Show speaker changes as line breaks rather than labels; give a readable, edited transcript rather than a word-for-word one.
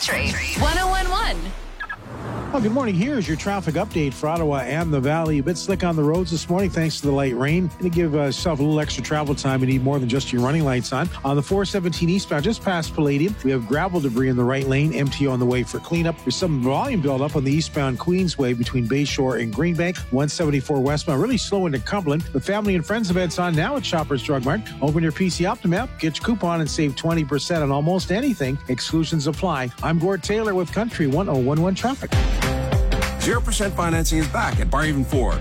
Country 101.1.
Well, good morning. Here's your traffic update for Ottawa and the Valley. A bit slick on the roads this morning thanks to the light rain. And to give yourself a little extra travel time, you need more than just your running lights on. On the 417 eastbound, just past Palladium, we have gravel debris in the right lane. MTO on the way for cleanup. There's some volume buildup on the eastbound Queensway between Bayshore and Greenbank. 174 westbound, really slow into Cumberland. The family and friends events on now at Shoppers Drug Mart. Open your PC Optim app, get your coupon, and save 20% on almost anything. Exclusions apply. I'm Gord Taylor with Country 101.1 Traffic.
0% financing is back at Bar Even Ford.